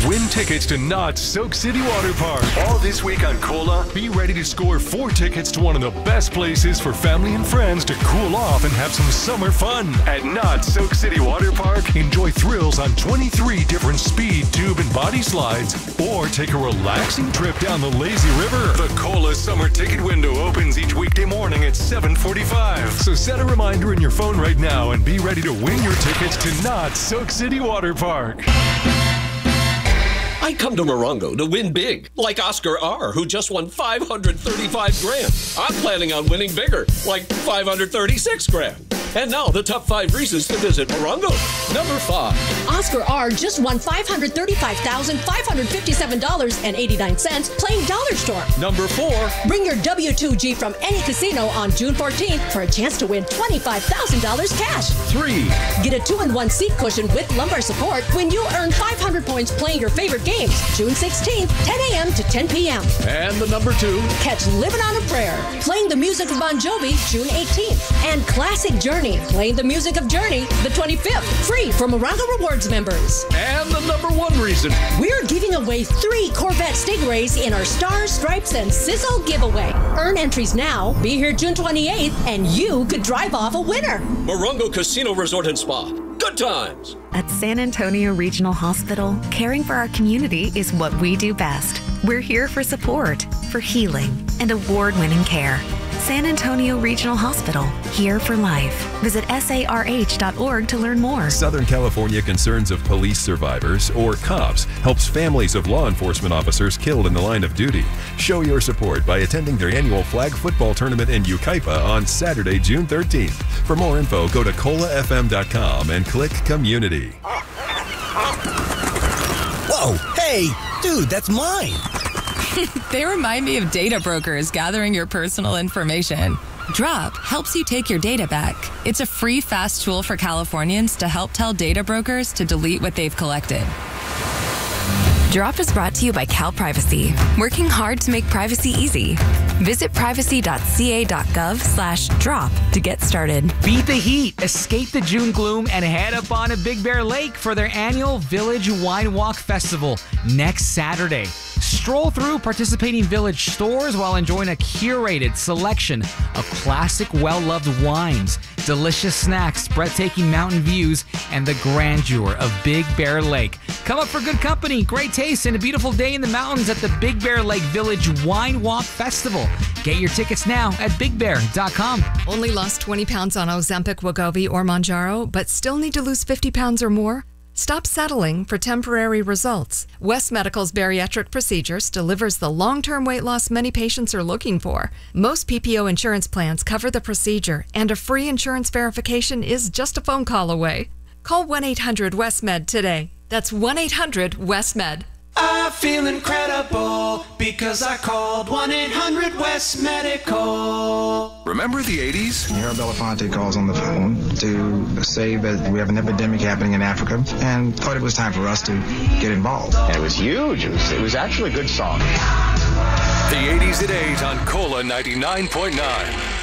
Win tickets to Knott's Soak City Water Park. All this week on Cola, be ready to score 4 tickets to one of the best places for family and friends to cool off and have some summer fun. At Knott's Soak City Water Park, enjoy thrills on 23 different speed, tube, and body slides, or take a relaxing trip down the lazy river. The Cola summer ticket window opens each weekday morning at 7:45. So set a reminder in your phone right now and be ready to win your tickets to Knott's Soak City Water Park. I come to Morongo to win big, like Oscar R., who just won $535 grand. I'm planning on winning bigger, like $536 grand. And now the top 5 reasons to visit Morongo. Number 5. Oscar R. just won $535,557.89 playing Dollar Store. Number 4. Bring your W2G from any casino on June 14th for a chance to win $25,000 cash. 3. Get a 2-in-1 seat cushion with lumbar support when you earn 500 points playing your favorite games. June 16th, 10 a.m. to 10 p.m. And the number 2. Catch Living on a Prayer, playing the music of Bon Jovi, June 18th. And Classic Journey, playing the music of Journey, the 25th. Free for Morongo Rewards members. And the number 1 reason. We're giving away 3 Corvette Stingrays in our Stars, Stripes, and Sizzle giveaway. Earn entries now, be here June 28th, and you could drive off a winner. Morongo Casino Resort and Spa. Good times. At San Antonio Regional Hospital, caring for our community is what we do best. We're here for support, for healing, and award-winning care. San Antonio Regional Hospital, here for life. Visit sarh.org to learn more. Southern California Concerns of Police Survivors, or COPS, helps families of law enforcement officers killed in the line of duty. Show your support by attending their annual flag football tournament in Yucaipa on Saturday, June 13th. For more info, go to colafm.com and click Community. Whoa, hey, dude, that's mine. They remind me of data brokers gathering your personal information. Drop helps you take your data back. It's a free, fast tool for Californians to help tell data brokers to delete what they've collected. Drop is brought to you by CalPrivacy, working hard to make privacy easy. Visit privacy.ca.gov/drop to get started. Beat the heat, escape the June gloom, and head up on to Big Bear Lake for their annual Village Wine Walk Festival next Saturday. Stroll through participating village stores while enjoying a curated selection of classic, well-loved wines, delicious snacks, breathtaking mountain views, and the grandeur of Big Bear Lake. Come up for good company, great taste, and a beautiful day in the mountains at the Big Bear Lake Village Wine Walk Festival. Get your tickets now at bigbear.com. Only lost 20 pounds on Ozempic, Wegovy, or Mounjaro, but still need to lose 50 pounds or more? Stop settling for temporary results. West Medical's bariatric procedures delivers the long-term weight loss many patients are looking for. Most PPO insurance plans cover the procedure, and a free insurance verification is just a phone call away. Call 1-800-WEST-MED today. That's 1-800-WEST-MED. I feel incredible because I called 1-800-WEST-MEDICAL. Remember the 80s? Mayor Belafonte calls on the phone to say that we have an epidemic happening in Africa and thought it was time for us to get involved. And it was huge. It was actually a good song. The 80s at 8 on Cola 99.9.